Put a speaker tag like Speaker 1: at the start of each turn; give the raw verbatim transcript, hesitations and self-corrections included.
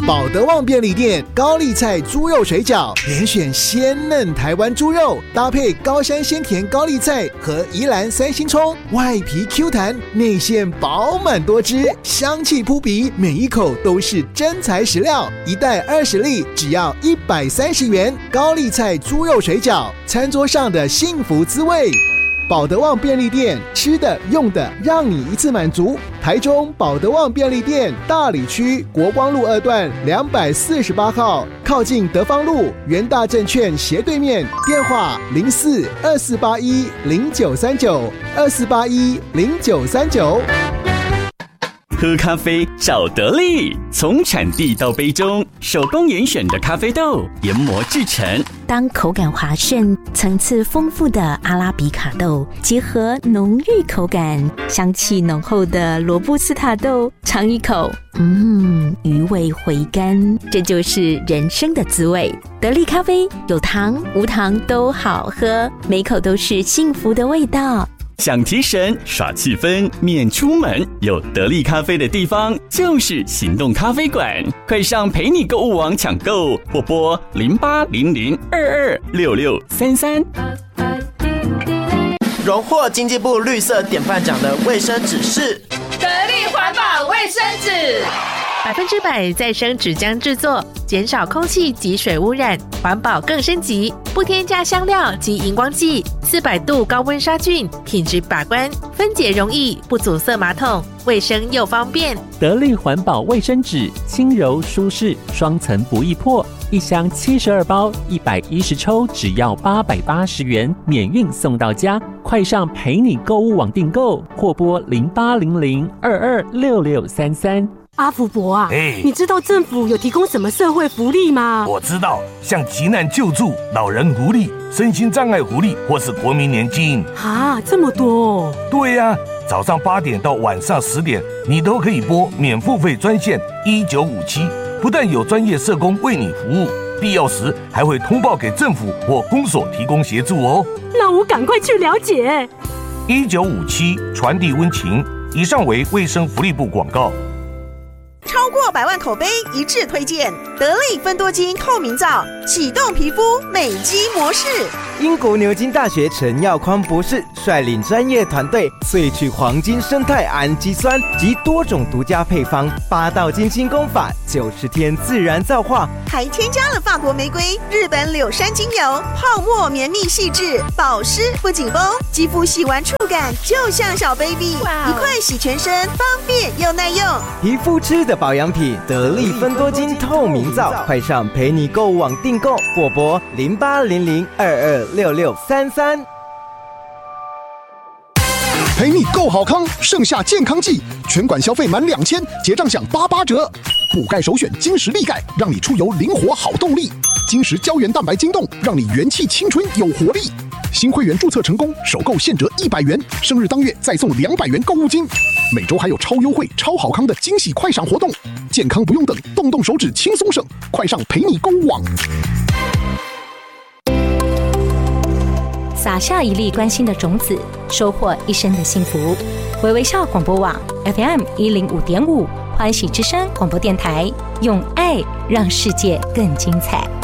Speaker 1: 保德旺便利店高丽菜猪肉水饺，连选鲜嫩台湾猪肉，搭配高山鲜甜高丽菜和宜兰三星葱，外皮 Q 弹，内馅饱满多汁，香气扑鼻，每一口都是真材实料。一袋二十粒，只要一百三十元。高丽菜猪肉水饺，餐桌上的幸福滋味。保德旺便利店，吃的用的让你一次满足。台中保德旺便利店大里区国光路二段两百四十八号，靠近德芳路元大证券斜对面。电话零四二四八一零九三九二四八一零九三九。
Speaker 2: 喝咖啡找得力，从产地到杯中，手工严选的咖啡豆研磨制成。
Speaker 3: 当口感滑顺、层次丰富的阿拉比卡豆结合浓郁口感、香气浓厚的罗布斯塔豆，尝一口，嗯，余味回甘，这就是人生的滋味。得力咖啡有糖无糖都好喝，每口都是幸福的味道。
Speaker 2: 想提神耍气氛免出门，有得力咖啡的地方就是行动咖啡馆，快上陪你购物网抢购，或拨零八零零二二六六三三。
Speaker 4: 荣获经济部绿色典范奖的卫生纸是
Speaker 5: 得力环保卫生纸，
Speaker 6: 百分之百再生纸浆制作，减少空气及水污染，环保更升级，不添加香料及荧光剂，四百度高温杀菌，品质把关，分解容易，不阻塞马桶，卫生又方便。
Speaker 7: 得力环保卫生纸，轻柔舒适，双层不易破，一箱七十二包，一百一十抽，只要八百八十元，免运送到家。快上陪你购物网订购，或拨零八零零二二六六三三。
Speaker 8: 阿福伯啊，
Speaker 9: 欸、
Speaker 8: 你知道政府有提供什么社会福利吗？
Speaker 9: 我知道，像急难救助、老人福利、身心障碍福利，或是国民年金。
Speaker 8: 啊，这么多哦！
Speaker 9: 对呀、啊，早上八点到晚上十点，你都可以拨免付费专线一九五七，不但有专业社工为你服务，必要时还会通报给政府或公所提供协助哦。
Speaker 8: 那我赶快去了解。
Speaker 9: 一九五七传递温情，以上为卫生福利部广告。
Speaker 10: 超过百万口碑一致推荐得力芬多精透明皂，启动皮肤美肌模式。
Speaker 11: 英国牛津大学陈耀宽博士率领专业团队萃取黄金生态氨基酸及多种独家配方，八道精心工法，九十天自然皂化，
Speaker 10: 还添加了法国玫瑰、日本柳杉精油，泡沫绵密细致，保湿不紧绷，肌肤洗完触感就像小 baby， 一块洗全身，方便又耐用。
Speaker 11: 皮肤吃的保养品，得力芬多精透明皂，快上陪你购物网订购，或拨零八零零二二六六三三。
Speaker 12: 陪你购好康，盛夏健康季，全馆消费满两千，结账享八八折。补钙首选金石力钙，让你出游灵活好动力。金石胶原蛋白晶冻，让你元气青春有活力。新会员注册成功，首购现折一百元，生日当月再送两百元购物金。每周还有超优惠、超好康的惊喜快闪活动，健康不用等，动动手指轻松省，快上陪你购物网。
Speaker 3: 撒下一粒关心的种子，收获一生的幸福。微微笑广播网 F M 一零五点五，欢喜之声广播电台，用爱让世界更精彩。